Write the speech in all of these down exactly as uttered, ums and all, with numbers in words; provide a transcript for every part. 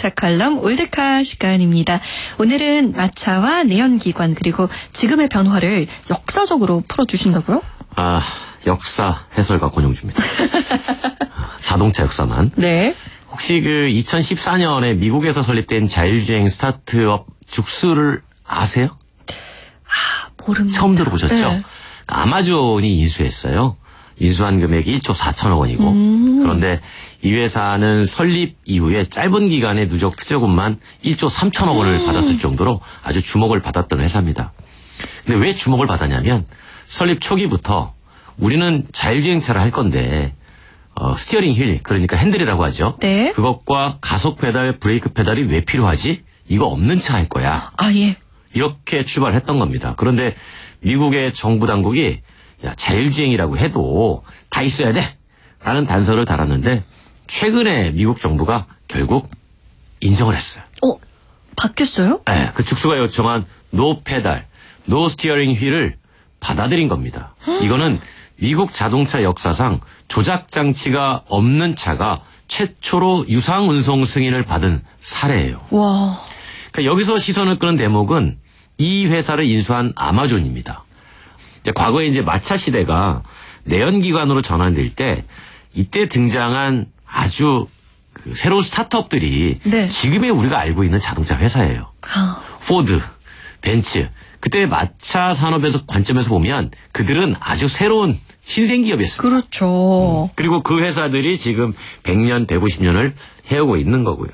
자동차 칼럼 올드카 시간입니다. 오늘은 마차와 내연기관 그리고 지금의 변화를 역사적으로 풀어주신다고요? 아, 역사 해설가 권영주입니다. 자동차 역사만. 네. 혹시 그 이천십사 년에 미국에서 설립된 자율주행 스타트업 죽스를 아세요? 아, 모릅니다. 처음 들어보셨죠? 네. 아마존이 인수했어요. 인수한 금액이 일조 사천억 원이고 음. 그런데 이 회사는 설립 이후에 짧은 기간에 누적 투자금만 일조 삼천억 원을 음. 받았을 정도로 아주 주목을 받았던 회사입니다. 근데 왜 주목을 받았냐면 설립 초기부터 우리는 자율주행차를 할 건데 어, 스티어링 휠 그러니까 핸들이라고 하죠. 네. 그것과 가속 페달, 브레이크 페달이 왜 필요하지? 이거 없는 차 할 거야. 아, 예. 이렇게 출발했던 겁니다. 그런데 미국의 정부 당국이 야, 자율주행이라고 해도 다 있어야 돼 라는 단서를 달았는데 최근에 미국 정부가 결국 인정을 했어요. 어, 바뀌었어요? 네, 그 죽수가 요청한 노 페달, 노 스티어링 휠을 받아들인 겁니다. 음. 이거는 미국 자동차 역사상 조작 장치가 없는 차가 최초로 유상 운송 승인을 받은 사례예요. 와. 그러니까 여기서 시선을 끄는 대목은 이 회사를 인수한 아마존입니다. 이제 과거에 이제 마차 시대가 내연기관으로 전환될 때 이때 등장한 아주 그 새로운 스타트업들이 네. 지금의 우리가 알고 있는 자동차 회사예요. 아. 포드, 벤츠. 그때 마차 산업에서 관점에서 보면 그들은 아주 새로운 신생 기업이었습니다. 그렇죠. 음, 그리고 그 회사들이 지금 백 년, 백오십 년을 해오고 있는 거고요.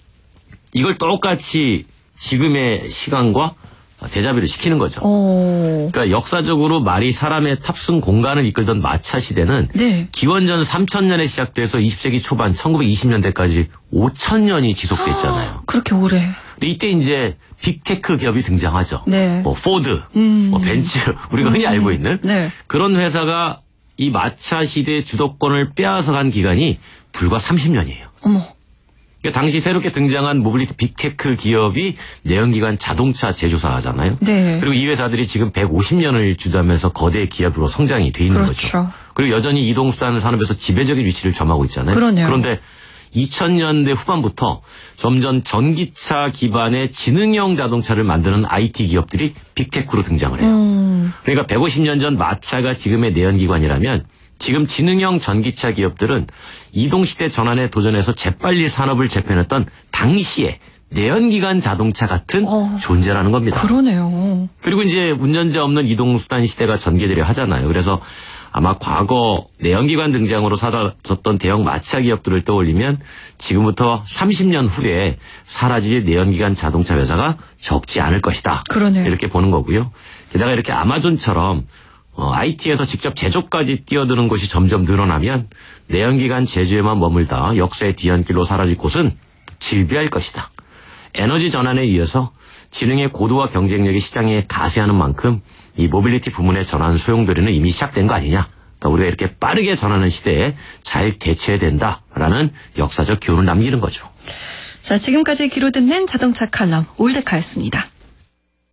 이걸 똑같이 지금의 시간과 대자비를 시키는 거죠. 오. 그러니까 역사적으로 말이 사람의 탑승 공간을 이끌던 마차 시대는 네. 기원전 삼천 년에 시작돼서 이십 세기 초반 천구백이십 년대까지 오천 년이 지속됐잖아요. 그렇게 오래. 근데 이때 이제 빅테크 기업이 등장하죠. 네. 뭐 포드, 음. 뭐 벤츠 우리가 흔히 음. 알고 있는 네. 그런 회사가 이 마차 시대의 주도권을 빼앗아간 기간이 불과 삼십 년이에요. 어머. 그러니까 당시 새롭게 등장한 모빌리티 빅테크 기업이 내연기관 자동차 제조사잖아요. 네. 그리고 이 회사들이 지금 백오십 년을 주도하면서 거대 기업으로 성장이 돼 있는 그렇죠. 거죠. 그리고 여전히 이동수단 산업에서 지배적인 위치를 점하고 있잖아요. 그러네요. 그런데 이천 년대 후반부터 점점 전기차 기반의 지능형 자동차를 만드는 아이티 기업들이 빅테크로 등장을 해요. 음. 그러니까 백오십 년 전 마차가 지금의 내연기관이라면 지금 지능형 전기차 기업들은 이동시대 전환에 도전해서 재빨리 산업을 재편했던 당시에 내연기관 자동차 같은 어, 존재라는 겁니다. 그러네요. 그리고 이제 운전자 없는 이동수단 시대가 전개되려 하잖아요. 그래서 아마 과거 내연기관 등장으로 사라졌던 대형 마차 기업들을 떠올리면 지금부터 삼십 년 후에 사라질 내연기관 자동차 회사가 적지 않을 것이다. 그러네요. 이렇게 보는 거고요. 게다가 이렇게 아마존처럼 어, 아이티에서 직접 제조까지 뛰어드는 곳이 점점 늘어나면 내연기관 제조에만 머물다 역사의 뒤안길로 사라질 곳은 질비할 것이다. 에너지 전환에 이어서 지능의 고도화 경쟁력이 시장에 가세하는 만큼 이 모빌리티 부문의 전환 소용돌이는 이미 시작된 거 아니냐. 그러니까 우리가 이렇게 빠르게 전하는 시대에 잘 대처해야 된다라는 역사적 교훈을 남기는 거죠. 자, 지금까지 귀로 듣는 자동차 칼럼 올드카였습니다.